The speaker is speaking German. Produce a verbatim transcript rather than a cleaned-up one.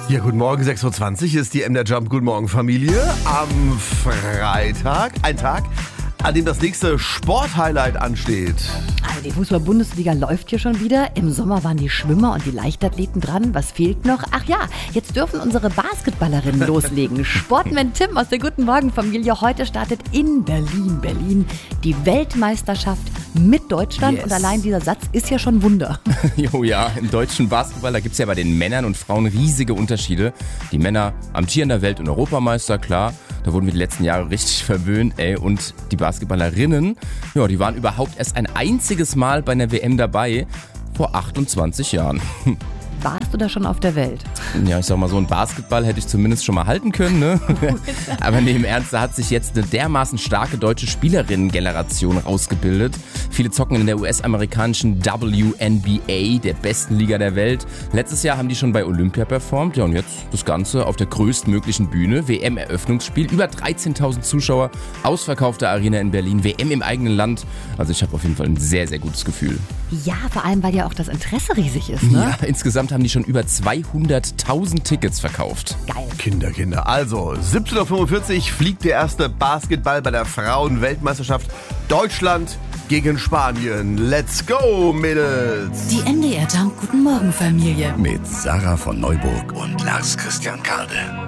Ja, guten Morgen, sechs Uhr zwanzig ist die M D R Jump. Guten Morgen, Familie. Am Freitag, ein Tag, an dem das nächste Sporthighlight ansteht. Also die Fußball-Bundesliga läuft hier schon wieder. Im Sommer waren die Schwimmer und die Leichtathleten dran. Was fehlt noch? Ach ja, jetzt dürfen unsere Basketballerinnen loslegen. Sportman Tim aus der Guten Morgen Familie. Heute startet in Berlin, Berlin die Weltmeisterschaft mit Deutschland. Yes. Und allein dieser Satz ist ja schon ein Wunder. Jo, ja, im deutschen Basketball, da gibt es ja bei den Männern und Frauen riesige Unterschiede. Die Männer amtierender Welt- und Europameister, klar. Da wurden wir die letzten Jahre richtig verwöhnt, ey. Und die Basketballerinnen, ja, die waren überhaupt erst ein einziges Mal bei einer W M dabei, vor achtundzwanzig Jahren. Warst du da schon auf der Welt? Ja, ich sag mal, so ein Basketball hätte ich zumindest schon mal halten können, ne? Aber neben Ernst, da hat sich jetzt eine dermaßen starke deutsche Spielerinnen-Generation rausgebildet. Viele zocken in der U S-amerikanischen W N B A, der besten Liga der Welt. Letztes Jahr haben die schon bei Olympia performt. Ja, und jetzt das Ganze auf der größtmöglichen Bühne. W M-Eröffnungsspiel, über dreizehntausend Zuschauer, ausverkaufte Arena in Berlin, W M im eigenen Land. Also ich habe auf jeden Fall ein sehr, sehr gutes Gefühl. Ja, vor allem, weil ja auch das Interesse riesig ist, ne? Ja, insgesamt haben die schon über zweihunderttausend Tickets verkauft. Geil. Kinder, Kinder. Also, siebzehn Uhr fünfundvierzig fliegt der erste Basketball bei der Frauen-Weltmeisterschaft. Deutschland gegen Spanien. Let's go, Mädels! Die M D R Jump Guten Morgen Familie. Mit Sarah von Neuburg und Lars Christian Kade.